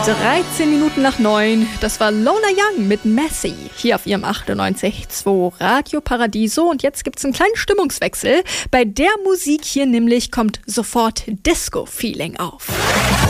13 Minuten nach 9. Das war Lola Young mit Messy. Hier auf ihrem 98.2 Radio Paradiso. Und jetzt gibt's einen kleinen Stimmungswechsel. Bei der Musik hier nämlich kommt sofort Disco-Feeling auf.